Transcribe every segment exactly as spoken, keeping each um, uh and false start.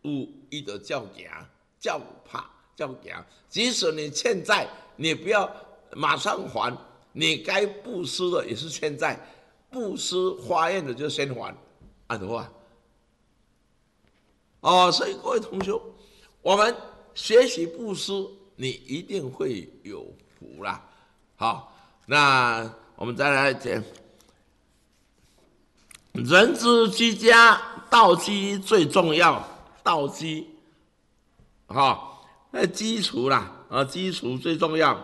有伊就照行，照拍，照行。即使你欠债，你不要马上还，你该布施的也是欠债，布施发愿的就先还，按的话。哦，所以各位同学，我们学习布施，你一定会有福啦。好，那我们再来讲，人之居家，道基最重要。道基，好，那基础啦，啊，基础最重要。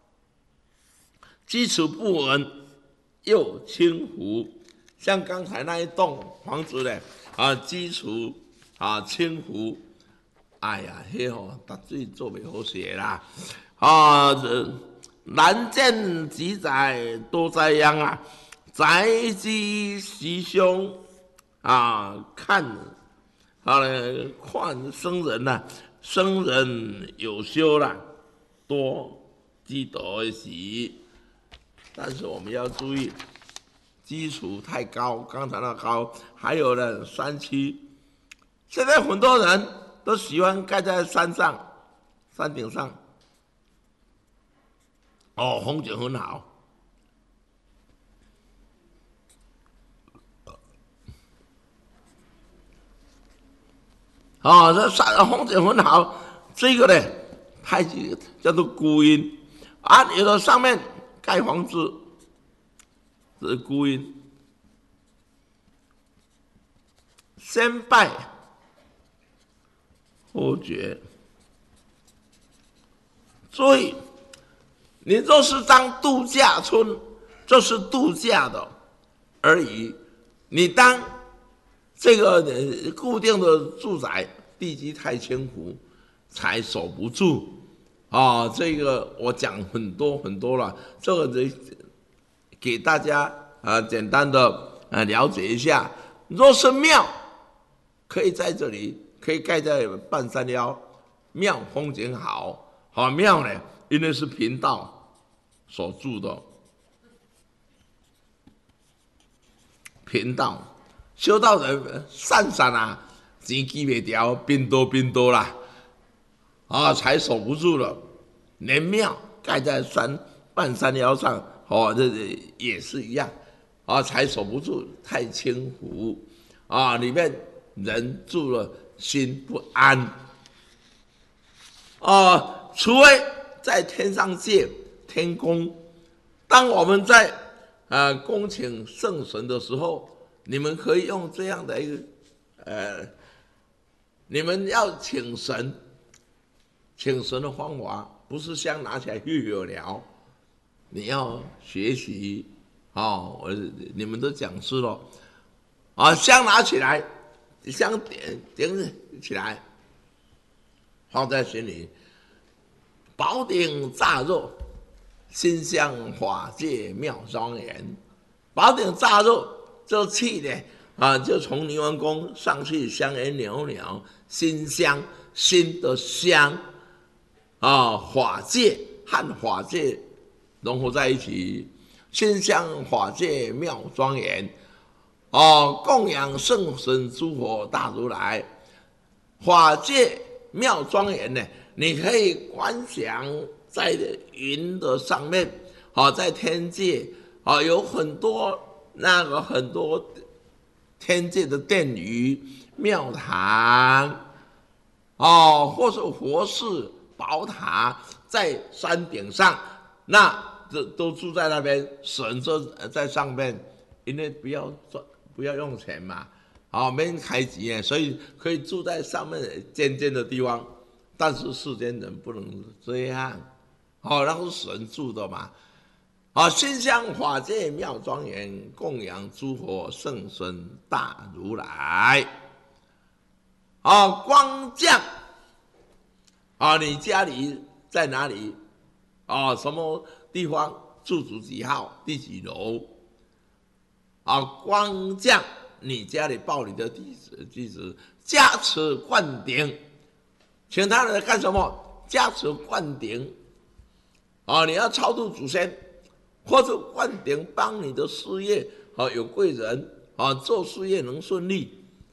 基础不稳，又轻浮。像刚才那一栋房子呢，啊，基础啊轻浮，哎呀，迄吼达水做袂好势啦，啊，难见几载多灾殃啊，宅基吉凶啊，看啊看生人呐、啊，生人有修啦，多积德的时，但是我们要注意。基础太高，刚才那高，还有呢山区，现在很多人都喜欢盖在山上、山顶上，哦，风景很好，哦，这山风景很好，这个呢，太叫做孤阴啊，有的上面盖房子。这是孤阴，先拜后觉。所以，你若是当度假村，就是度假的而已。你当这个固定的住宅，地基太轻浮，才守不住啊。这个我讲很多很多了，这个人。给大家啊，简单的啊了解一下。若是庙，可以在这里，可以盖在半山腰，庙风景好，好庙呢，因为是贫道所住的，贫道修道人散散啊，钱记袂掉，变多变多啦，啊，才守不住了。连庙盖在山半山腰上。哦，这也是一样，啊，才守不住，太轻浮，啊，里面人住了心不安，啊，除非在天上界天宫，当我们在呃恭请圣神的时候，你们可以用这样的一个，呃，你们要请神，请神的方法不是香拿起来就有了。你要学习，哦，我你们都讲师了，啊，香拿起来，香点点起来，放在心里，宝鼎炸肉，心香法界妙庄严。宝鼎炸肉，这气呢，啊，就从泥丸宫上去，香烟袅袅，心香，心的香，啊，法界和法界。融合在一起，心香法界妙庄严，哦，供养圣神诸佛大如来，法界妙庄严呢，你可以观想在云的上面，好，在天界，啊，有很多那个很多天界的殿宇、庙堂，哦，或是佛寺、宝塔在山顶上，那。都都住在那边，神就在上面，因为不要赚，不要用钱嘛，好、哦，没人开机，所以可以住在上面尖尖的地方。但是世间人不能这样，好、哦，那是神住的嘛，好、哦，心香法界妙庄严，供养诸佛圣神大如来，哦，光降，啊、哦，你家里在哪里？啊、哦，什么？地方住址几号，第几楼？啊，光降你家里报你的地址，地址加持灌顶，请他来干什么？加持灌顶，啊，你要超度祖先，或者灌顶帮你的事业啊有贵人啊，做事业能顺利